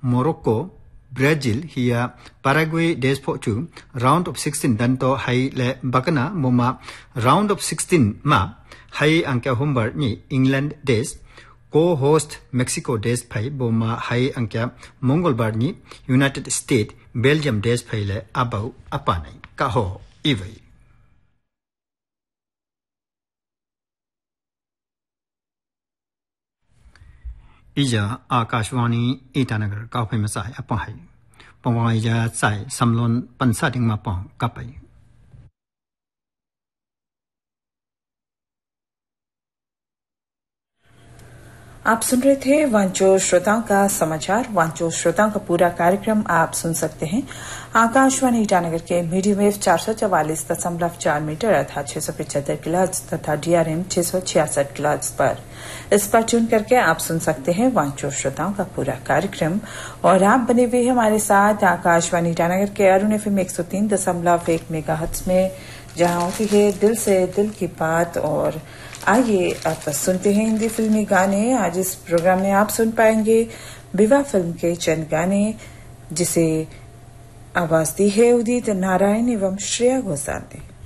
Morocco, Brazil hiya Paraguay des pochu round of 16 danto hai le bakana moma round of 16 ma hai anka humbar ni England des co-host Mexico des phai boma hai anka Mongolbar ni United States Belgium des phai le abau apanai ka ho ivai ija Akashwani Itanagar ka phai masai apai Pawaya Sai Samlon Pansading Mapong Kapai. आप सुन रहे थे वांचो श्रोताओं का समाचार। वांचो श्रोताओं का पूरा कार्यक्रम आप सुन सकते हैं आकाशवाणी ईटानगर के मीडियम वेव 444.4 मीटर अर्थात 675 किलोहर्ट्ज तथा DRM 666 किलोहर्ट्ज पर। इस पर ट्यून करके आप सुन सकते हैं वांचो श्रोताओं का पूरा कार्यक्रम। और आप बने हुए हमारे साथ आकाशवाणी ईटानगर के अरुण FM 103.1 मेगाहर्ट्ज में, जहां होती है दिल से दिल की बात। और आइए आप सुनते हैं हिंदी फिल्मी गाने। आज इस प्रोग्राम में आप सुन पाएंगे विवाह फिल्म के चंद गाने, जिसे आवाज दी है उदित नारायण एवं श्रेया घोषाल ने।